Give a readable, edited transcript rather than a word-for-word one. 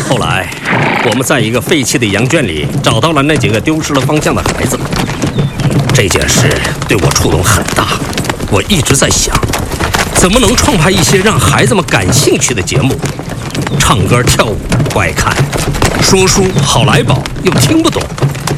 后来，我们在一个废弃的羊圈里找到了那几个丢失了方向的孩子。这件事对我触动很大，我一直在想，怎么能创排一些让孩子们感兴趣的节目？唱歌跳舞不爱看，说书好来宝又听不懂，